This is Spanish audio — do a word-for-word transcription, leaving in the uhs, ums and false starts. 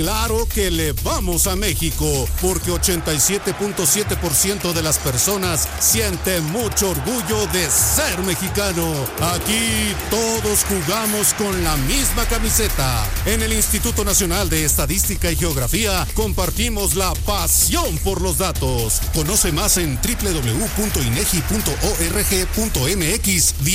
Claro que le vamos a México, porque ochenta y siete punto siete por ciento de las personas siente mucho orgullo de ser mexicano. Aquí todos jugamos con la misma camiseta. En el Instituto Nacional de Estadística y Geografía compartimos la pasión por los datos. Conoce más en doble u doble u doble u punto inegi punto org punto m x.